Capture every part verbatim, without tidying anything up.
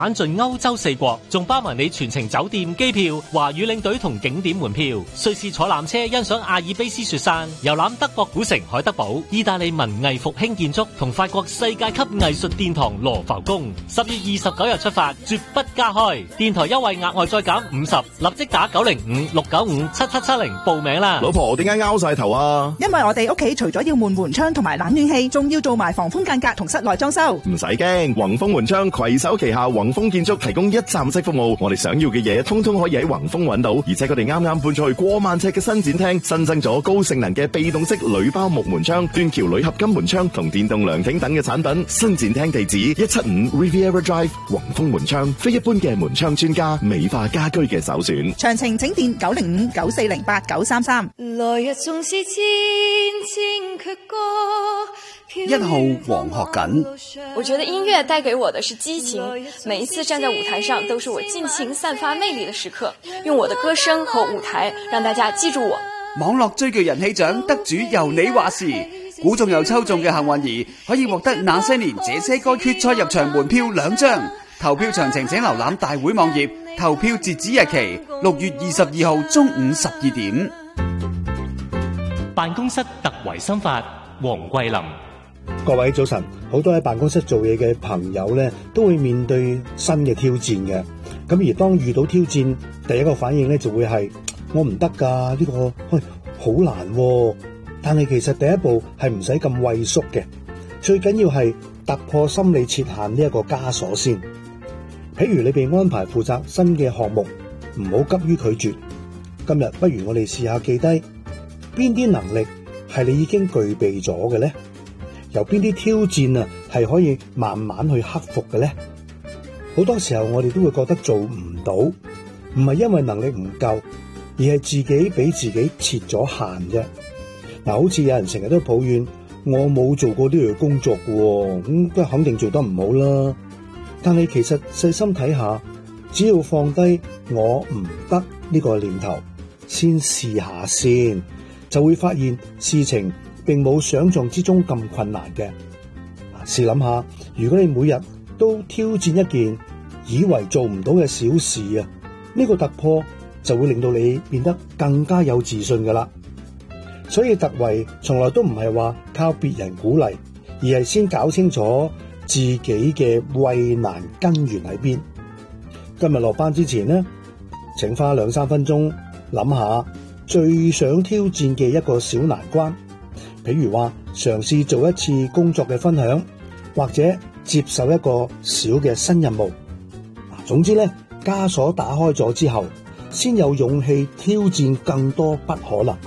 玩盡歐洲四國，仲包埋你全程酒店、機票、華語領隊同景點門票。瑞士坐纜車欣賞阿爾卑斯雪山，遊覽德國古城海德堡，意大利文藝復興建築同法國世界級藝術殿堂羅浮宮。十月二十九日出發，絕不加開。電台優惠額外再減五十，立即打九零五六九五七七七零報名啦。 老婆，點解拗晒頭啊？ 因為我哋屋企除咗要換門窗同埋冷暖氣，仲要做埋防風間隔同室內裝修。 唔使驚，宏豐門窗攜手旗下宏豐建築提供一站式服務，我哋想要嘅嘢通通可以喺宏豐揾到，而且佢哋啱啱搬出去過萬尺嘅新展廳，新增咗高性能嘅被動式鋁包木門窗、斷橋鋁合金門窗同電動涼亭等嘅產品。新展廳地址一七五 Riviera Drive， 宏豐門窗，非一般嘅門窗專家，美化家居嘅首選。 詳情請電九零五九四零八九三三。 來日縱是千千闕歌。 一號黃學錦， 我覺得音樂帶給我的是激情，每一次站在舞台上都是我盡情散發魅力的時刻，用我的歌聲和舞台讓大家記住我。 網絡最具人氣獎得主由你話事，估中又抽中嘅幸運兒可以獲得那些年這些歌決賽入場門票兩張，投票詳情請瀏覽大會網頁，投票截止日期六月二十二號中午十二點。 辦公室突圍心法，黃桂林。 各位早晨，好多喺辦公室做嘢嘅朋友咧，都會面對新嘅挑戰嘅。咁而當遇到挑戰，第一個反應咧就會係我唔得噶，呢、這個喂好難、啊。但係其實第一步係唔使咁畏縮嘅，最緊要係突破心理設限呢一個枷鎖先。譬如你被安排負責新嘅項目，唔好急於拒絕。今日不如我哋試下記低邊啲能力係你已經具備咗嘅咧？由邊啲挑戰啊，係可以慢慢去克服嘅咧？好多時候我哋都會覺得做唔到，唔係因為能力唔夠，而係自己俾自己設咗限啫。嗱，好似有人成日都抱怨我冇做過呢樣工作嘅，咁都肯定做得唔好啦。但係其實細心睇下，只要放低我唔得呢個念頭，先試下先，就會發現事情並冇想象之中咁困難嘅。試諗下，如果你每日都挑戰一件以為做唔到嘅小事啊，呢個突破就會令到你變得更加有自信噶啦。所以突圍從來都唔係話靠別人鼓勵，而係先搞清楚自己嘅畏難根源喺邊。今日落班之前呢，請花兩三分鐘諗下最想挑戰嘅一個小難關。譬如話嘗試做一次工作嘅分享，或者接受一個小嘅新任務。總之咧，枷鎖打開咗之後，先有勇氣挑戰更多不可能。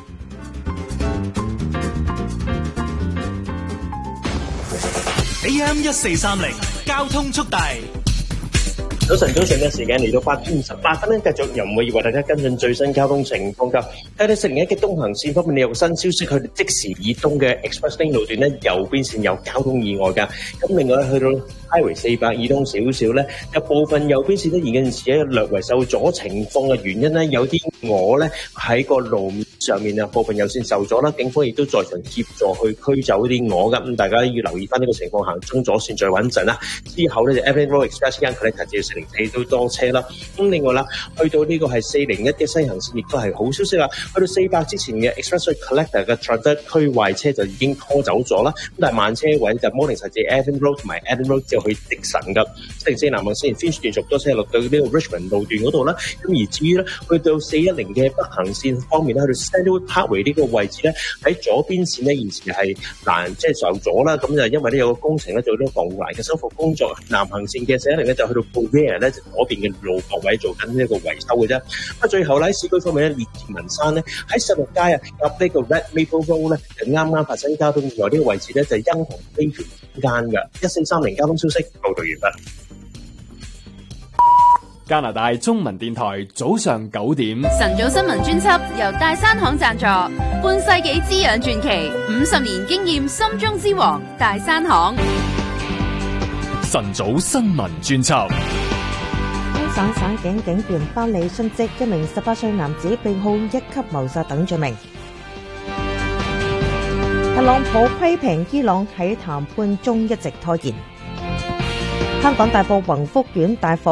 A M 一四三零交通速遞。 早晨，早晨嘅時間嚟到八點二十八分咧，繼續由我為大家跟進最新交通情況噶。睇睇四零一嘅東行線方面，你有個新消息，佢哋即時以東嘅 Express Lane 路段咧，右邊線有交通意外噶。咁另外去到 Highway 四百以東少少咧，有部分右邊線咧現陣時略為受阻情況嘅原因咧，有啲我咧喺個路面上面啊，部分右線受阻啦，警方亦都在場協助去驅走啲我噶。咁大家要留意翻呢個情況，行中左線最穩陣啦。之後咧就 Evelyn Road Express 間佢咧直接四零四都多車啦。咁另外啦，去到呢個係四零一嘅西行線亦都係好消息啦。去到四百之前嘅 Express Collector 嘅 Transit 區壞車就已經拖走咗啦。咁但係慢車位就 Morning 直接 Evelyn Road 同埋 Evelyn Road 之後去迪神噶。四零四南行線 Finch 連續多車落到呢個 Richmond 路段嗰度啦。咁而至於咧去到四一零嘅北行線方面咧，去到 Sandwood Parkway 呢個位置咧，喺左邊線咧現時係難即係受阻啦。咁就因為咧有個工程咧做咗防護欄嘅修復工作，南行線嘅四一零咧就去到 Bouvet 咧就嗰邊嘅路旁位做緊呢一個維修嘅啫。咁最後咧喺市區方面咧，烈田文山咧喺十六街啊入呢個 Red Maple Road 咧就啱啱發生交通意外，呢個位置咧就係欣塘飛泉間嘅。一四三零交通消息報道完畢。 加拿大中文電台早上九點晨早新聞專輯由大山行贊助，半世紀滋養傳奇，五十年經驗心中之王大山行。 晨早新聞專輯。 香港省警警員頒理殉職，一名十八歲男子被控一級謀殺等罪名。特朗普批評伊朗喺談判中一直拖延。 香港大埔宏福苑大火